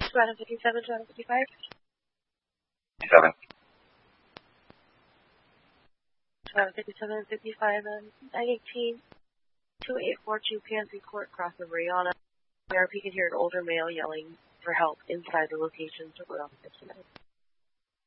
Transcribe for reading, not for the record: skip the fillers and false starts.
Item 57 to Item 55. 57. Item 57 and 55 and 918. 2842 PNC Court, cross of Rihanna. ARP can hear an older male yelling for help inside the location, so we're on 59.